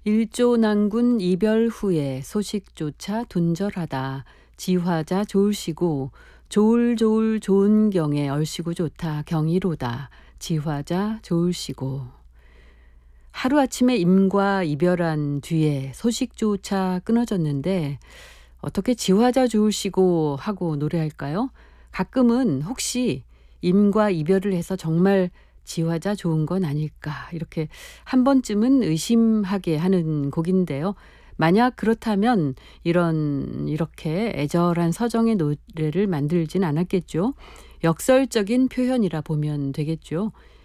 일조난군 이별 후에 소식조차 둔절하다. 지화자 좋을시고 좋을 좋은 경에 얼씨구 좋다 경이로다. 지화자 좋을시고. 하루아침에 임과 이별한 뒤에 소식조차 끊어졌는데 어떻게 지화자 좋을시고 하고 노래할까요? 가끔은 혹시 임과 이별을 해서 정말 지화자 좋은 건 아닐까 이렇게 한 번쯤은 의심하게 하는 곡인데요. 만약 그렇다면 이렇게 애절한 서정의 노래를 만들진 않았겠죠. 역설적인 표현이라 보면 되겠죠.